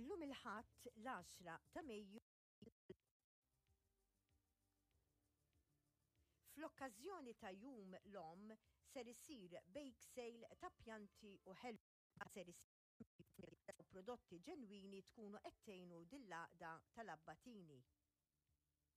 Illum il-ħadd l-10 ta' Mejju fl-okkażjoni ta' Jum l-Omm ser isir bake sale ta' pjanti u ħelwa ser isir prodotti ġenwini tkunu qed tgħinu dil-għaqda tal-Abbatini.